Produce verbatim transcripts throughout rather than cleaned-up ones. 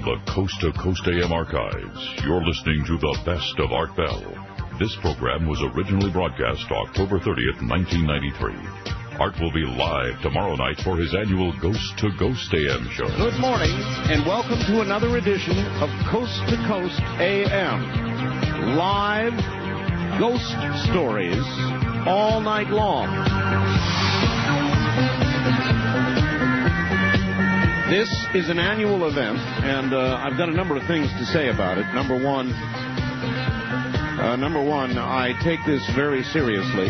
the Coast to Coast A M archives. You're listening to the best of Art Bell. This program was originally broadcast October thirtieth, nineteen ninety-three. Art will be live tomorrow night for his annual Ghost to Ghost A M show. Good morning, and welcome to another edition of Coast to Coast A M. Live ghost stories all night long. This is an annual event, and uh, I've got a number of things to say about it. Number one, uh, number one, I take this very seriously.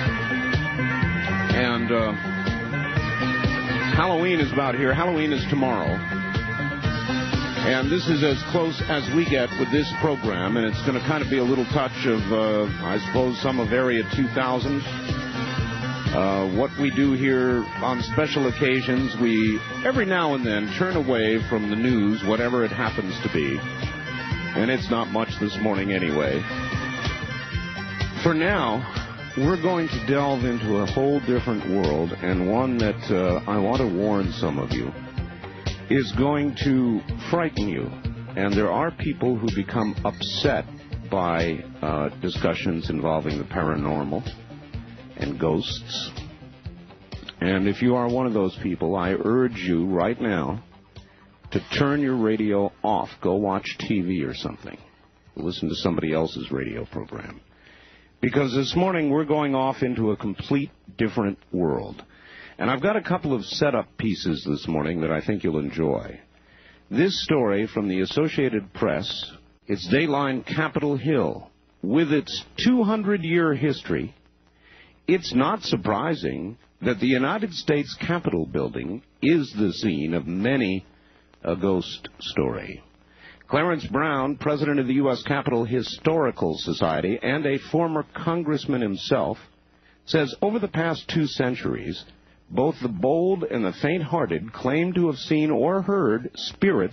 And uh, Halloween is about here. Halloween is tomorrow. And this is as close as we get with this program, and it's going to kind of be a little touch of, uh, I suppose, some of Area two thousand. Uh, what we do here on special occasions, we every now and then turn away from the news, whatever it happens to be. And it's not much this morning anyway. For now, we're going to delve into a whole different world, and one that uh, I want to warn some of you is going to frighten you. And there are people who become upset by uh, discussions involving the paranormal and ghosts. And if you are one of those people, I urge you right now to turn your radio off. Go watch T V or something. Listen to somebody else's radio program. Because this morning we're going off into a complete different world. And I've got a couple of setup pieces this morning that I think you'll enjoy. This story from the Associated Press, it's Dayline Capitol Hill. With its two hundred year history, it's not surprising that the United States Capitol building is the scene of many a ghost story. Clarence Brown, president of the U S Capitol Historical Society and a former congressman himself, says over the past two centuries, both the bold and the faint-hearted claim to have seen or heard spirits